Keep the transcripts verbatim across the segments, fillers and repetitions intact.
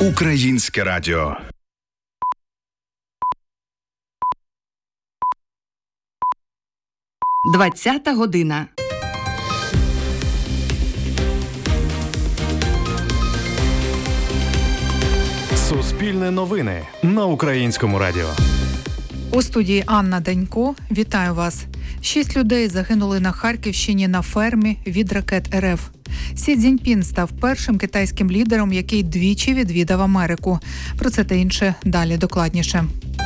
Українське радіо. двадцята година. Суспільне новини на Українському радіо. У студії Анна Данько. Вітаю вас. Шість людей загинули на Харківщині на фермі від ракет РФ. Сі Цзіньпін став першим китайським лідером, який двічі відвідав Америку. Про це та інше далі докладніше.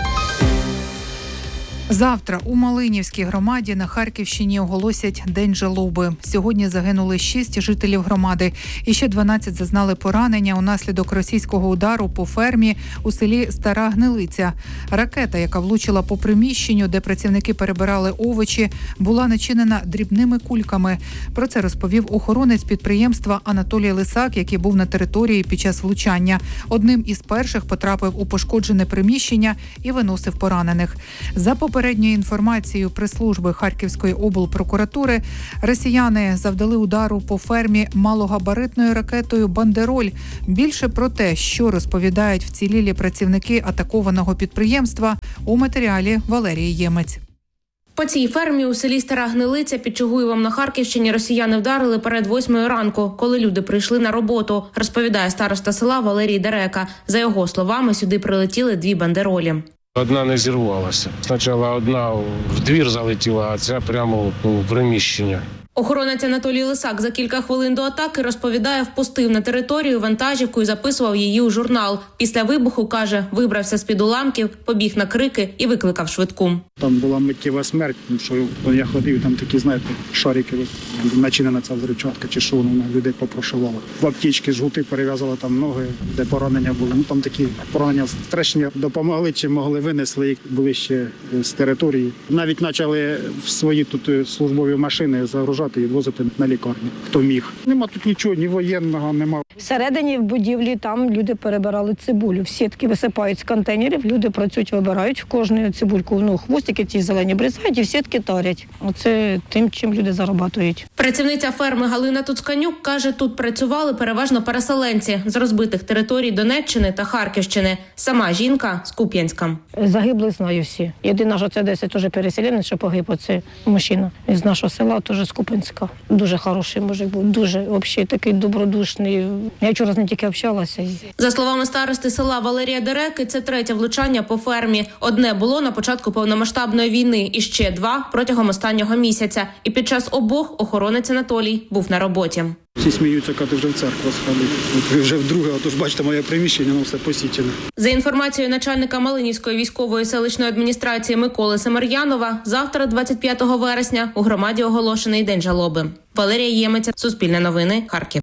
Завтра у Малинівській громаді на Харківщині оголосять День жалоби. Сьогодні загинули шість жителів громади. І ще дванадцять зазнали поранення унаслідок російського удару по фермі у селі Стара Гнилиця. Ракета, яка влучила по приміщенню, де працівники перебирали овочі, була начинена дрібними кульками. Про це розповів охоронець підприємства Анатолій Лисак, який був на території під час влучання. Одним із перших потрапив у пошкоджене приміщення і виносив поранених. За попередньою інформацією прес-служби Харківської облпрокуратури, росіяни завдали удару по фермі малогабаритною ракетою «Бандероль». Більше про те, що розповідають вцілілі працівники атакованого підприємства, у матеріалі Валерії Ємець. По цій фермі у селі Стара Гнилиця під Чугуєвом на Харківщині росіяни вдарили перед восьмою ранку, коли люди прийшли на роботу, розповідає староста села Валерій Дерека. За його словами, сюди прилетіли дві бандеролі. Одна не зірвалася. Спочатку одна в двір залетіла, а ця прямо у приміщення. Охоронець Анатолій Лисак за кілька хвилин до атаки, розповідає, впустив на територію вантажівку і записував її у журнал. Після вибуху, каже, вибрався з-під уламків, побіг на крики і викликав швидку. Там була миттєва смерть, тому що я ходив, там такі, знаєте, шарики, начинена ця взривчатка, чи що вона людей попрошувала. В аптечці жгути перев'язали там ноги, де поранення було. Ну там такі поранення страшні, допомогли, чи могли, винесли їх ближче з території. Навіть почали в свої тут службові машини загружати і відвозити на лікарню, хто міг. Нема тут нічого, ні воєнного, нема. Всередині в будівлі там люди перебирали цибулю. В сітки висипають з контейнерів, люди працюють, вибирають в кожну цибульку, ну, хвостики ці зелені бризають і в сітки тарять. Оце тим, чим люди заробляють. Працівниця ферми Галина Туцканюк каже, тут працювали переважно переселенці з розбитих територій Донеччини та Харківщини. Сама жінка з Куп'янська. Загиблих знаю всі. Єдина, що це десять теж переселенець, що погиб, оце мужчина з нашого села, теж з Куп'янська. Дуже хороший мужик був, дуже взагалі такий добродушний. Я вчора з ним тільки общалася. За словами старости села Валерія Дереки, це третє влучання по фермі. Одне було на початку повномасштабної війни і ще два протягом останнього місяця. І під час обох охоронець Анатолій був на роботі. Всі сміються, коли ти вже в церкву сходив. Вже вдруге, отож бачите, моє приміщення, ну все посічене. За інформацією начальника Малинівської військової селищної адміністрації Миколи Семер'янова, завтра, двадцять п'ятого вересня, у громаді оголошений День жалоби. Валерія Ємець, Суспільне новини, Харків.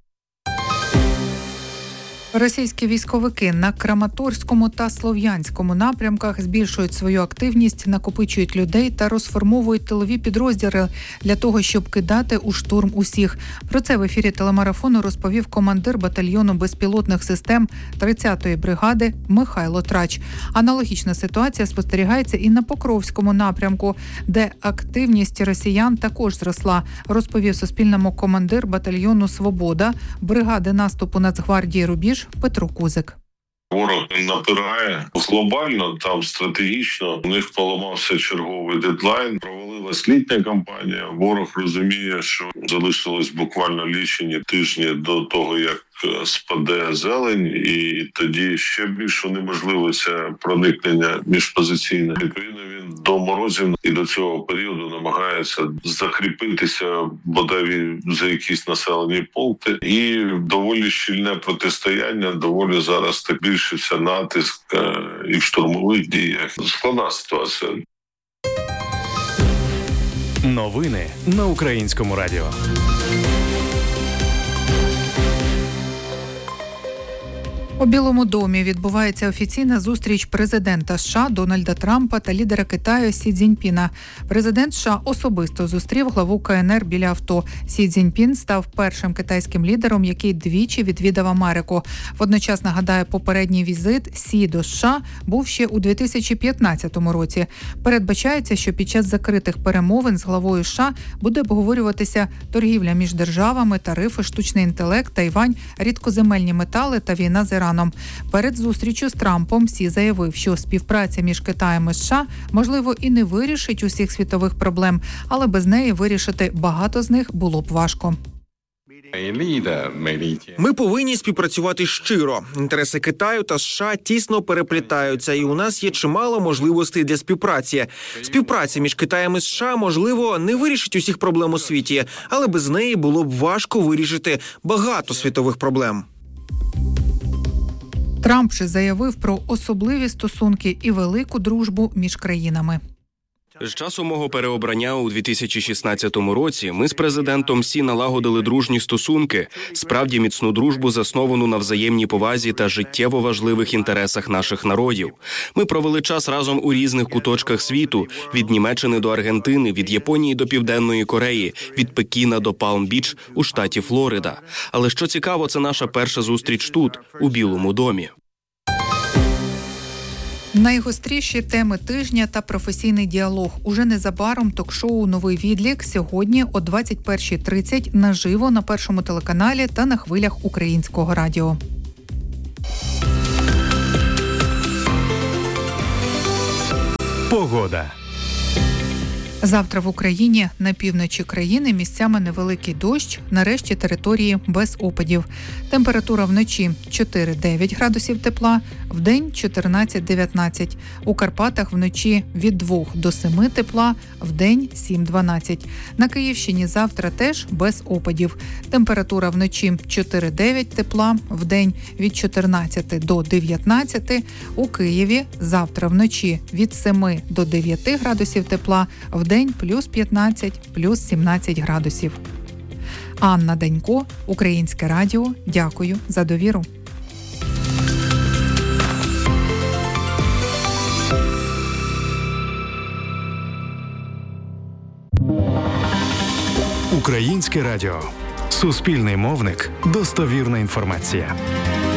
Російські військовики на Краматорському та Слов'янському напрямках збільшують свою активність, накопичують людей та розформовують тилові підрозділи для того, щоб кидати у штурм усіх. Про це в ефірі телемарафону розповів командир батальйону безпілотних систем тридцятої бригади Михайло Трач. Аналогічна ситуація спостерігається і на Покровському напрямку, де активність росіян також зросла, розповів Суспільному командир батальйону «Свобода» бригади наступу Нацгвардії «Рубіж» Петро Кузик. Ворог напирає глобально, там стратегічно. У них поламався черговий дедлайн. Провалилась літня кампанія. Ворог розуміє, що залишилось буквально лічені тижні до того, як спаде зелень, і тоді ще більш унеможливиться проникнення міжпозиційне. Відповідно, він до морозів і до цього періоду намагається закріпитися бодай за якісь населені пункти. І доволі щільне протистояння, доволі зараз так збільшився натиск і в штурмових діях. Складна ситуація. Новини на Українському радіо. У Білому домі відбувається офіційна зустріч президента США Дональда Трампа та лідера Китаю Сі Цзіньпіна. Президент США особисто зустрів главу Ка Ен Ер біля авто. Сі Цзіньпін став першим китайським лідером, який двічі відвідав Америку. Водночас, нагадаю, попередній візит Сі до США був ще у дві тисячі п'ятнадцятому році. Передбачається, що під час закритих перемовин з главою США буде обговорюватися торгівля між державами, тарифи, штучний інтелект, Тайвань, рідкоземельні метали та війна з Іраном. Іраном. Перед зустрічю з Трампом Сі заявив, що співпраця між Китаєм і США, можливо, і не вирішить усіх світових проблем, але без неї вирішити багато з них було б важко. Ми повинні співпрацювати щиро. Інтереси Китаю та США тісно переплітаються, і у нас є чимало можливостей для співпраці. Співпраця між Китаєм і США, можливо, не вирішить усіх проблем у світі, але без неї було б важко вирішити багато світових проблем. Трамп же заявив про особливі стосунки і велику дружбу між країнами. З часу мого переобрання у дві тисячі шістнадцятому році ми з президентом Сі налагодили дружні стосунки, справді міцну дружбу, засновану на взаємній повазі та життєво важливих інтересах наших народів. Ми провели час разом у різних куточках світу, від Німеччини до Аргентини, від Японії до Південної Кореї, від Пекіна до Палм-Біч у штаті Флорида. Але що цікаво, це наша перша зустріч тут, у Білому домі. Найгостріші теми тижня та професійний діалог. Уже незабаром ток-шоу «Новий відлік» сьогодні о двадцять перша тридцять наживо на Першому телеканалі та на хвилях Українського радіо. Погода. Завтра в Україні на півночі країни місцями невеликий дощ, нарешті території без опадів. Температура вночі чотири-дев'ять градусів тепла, вдень чотирнадцять-дев'ятнадцять. У Карпатах вночі від двох до семи тепла, вдень сім-дванадцять. На Київщині завтра теж без опадів. Температура вночі чотири-дев'ять тепла, вдень від чотирнадцяти до дев'ятнадцяти. У Києві завтра вночі від семи до дев'яти градусів тепла, вдень день плюс п'ятнадцять, плюс сімнадцять градусів. Анна Данько, Українське радіо. Дякую за довіру. Українське радіо. Суспільний мовник. Достовірна інформація.